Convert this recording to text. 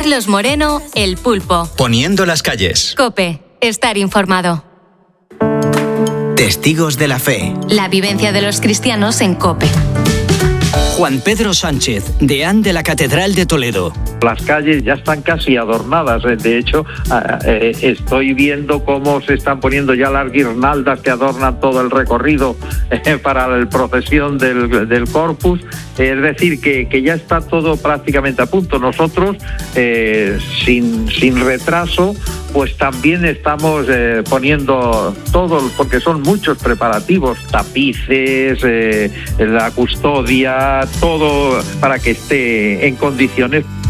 Carlos Moreno, El Pulpo. Poniendo las calles. COPE. Estar informado. Testigos de la fe. La vivencia de los cristianos en COPE. Juan Pedro Sánchez, deán de la Catedral de Toledo. Las calles ya están casi adornadas. De hecho, estoy viendo cómo se están poniendo ya las guirnaldas que adornan todo el recorrido para la procesión del Corpus. Es decir, que ya está todo prácticamente a punto. Nosotros, sin retraso, pues también estamos poniendo todo, porque son muchos preparativos, tapices, la custodia, todo para que esté en condiciones.